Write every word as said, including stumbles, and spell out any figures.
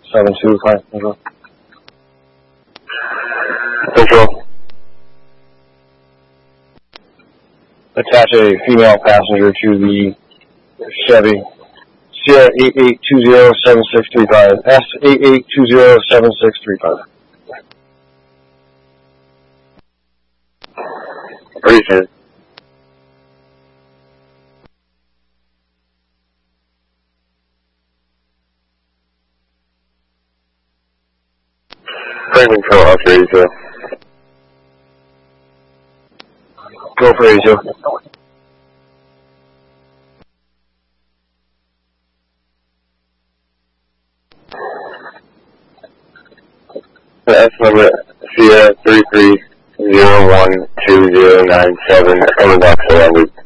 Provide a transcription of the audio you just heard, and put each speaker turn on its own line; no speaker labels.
seven two five control.
Control.
Attach a female passenger to the Chevy Sierra eight eight two zero seven six three five. S eight eight two zero seven six three five.
Appreciate it. Plane control up to eighty-two.
Go for eighty-two.
The S number Sierra three three zero one two zero nine seven, over box surrounded.